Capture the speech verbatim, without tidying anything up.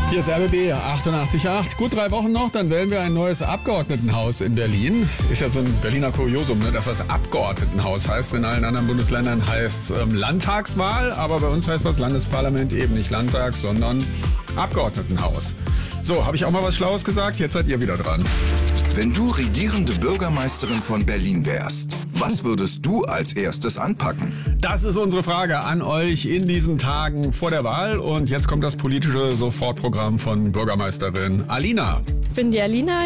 Hier ist R B B achtundachtzig Komma acht. Gut drei Wochen noch, dann wählen wir ein neues Abgeordnetenhaus in Berlin. Ist ja so ein Berliner Kuriosum, ne, dass das Abgeordnetenhaus heißt. In allen anderen Bundesländern heißt es ähm, Landtagswahl, aber bei uns heißt das Landesparlament eben nicht Landtags, sondern Abgeordnetenhaus. So, habe ich auch mal was Schlaues gesagt? Jetzt seid ihr wieder dran. Wenn du regierende Bürgermeisterin von Berlin wärst, was würdest du als erstes anpacken? Das ist unsere Frage an euch in diesen Tagen vor der Wahl. Und jetzt kommt das politische Sofortprogramm von Bürgermeisterin Alina. Ich bin die Alina.